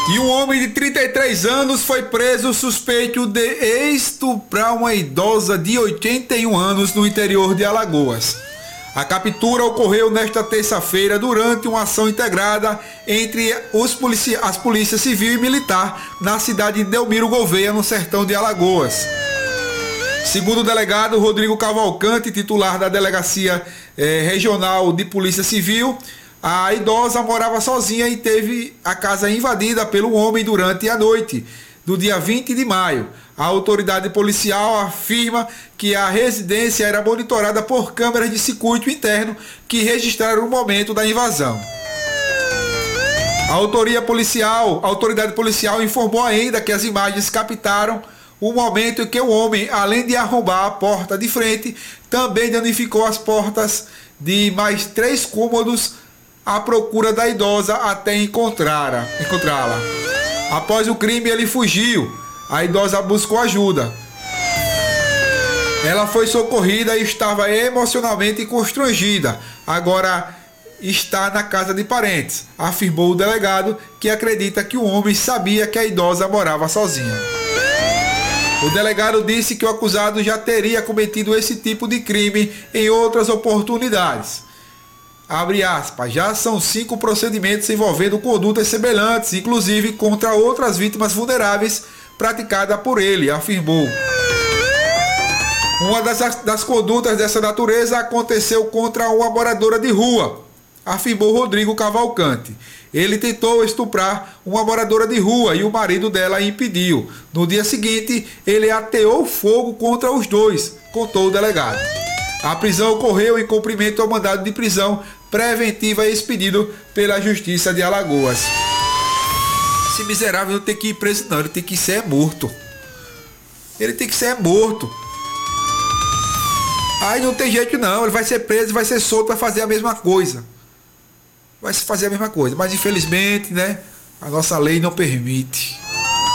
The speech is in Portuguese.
E um homem de 33 anos foi preso suspeito de estuprar uma idosa de 81 anos no interior de Alagoas. A captura ocorreu nesta terça-feira durante uma ação integrada entre as polícias civil e militar na cidade de Delmiro Gouveia, no sertão de Alagoas. Segundo o delegado Rodrigo Cavalcante, titular da Delegacia Regional de Polícia Civil, a idosa morava sozinha e teve a casa invadida pelo homem durante a noite do dia 20 de maio. A autoridade policial afirma que a residência era monitorada por câmeras de circuito interno que registraram o momento da invasão. A autoridade policial informou ainda que as imagens captaram o momento em que o homem, além de arrombar a porta de frente, também danificou as portas de mais 3 cômodos à procura da idosa até encontrá-la. Após o crime, ele fugiu. A idosa buscou ajuda. Ela foi socorrida e estava emocionalmente constrangida. Agora está na casa de parentes, afirmou o delegado, que acredita que o homem sabia que a idosa morava sozinha. O delegado disse que o acusado já teria cometido esse tipo de crime em outras oportunidades. Abre aspas, já são 5 procedimentos envolvendo condutas semelhantes, inclusive contra outras vítimas vulneráveis praticada por ele, afirmou. Uma das condutas dessa natureza aconteceu contra uma moradora de rua, afirmou Rodrigo Cavalcante. Ele tentou estuprar uma moradora de rua e o marido dela impediu. No dia seguinte, ele ateou fogo contra os dois, contou o delegado. A prisão ocorreu em cumprimento ao mandado de prisão preventiva expedido pela Justiça de Alagoas. Esse miserável não tem que ir preso não, ele tem que ser morto. Ele tem que ser morto. Aí não tem jeito não, ele vai ser preso, vai ser solto, vai fazer a mesma coisa. Vai fazer a mesma coisa, mas infelizmente, né, a nossa lei não permite.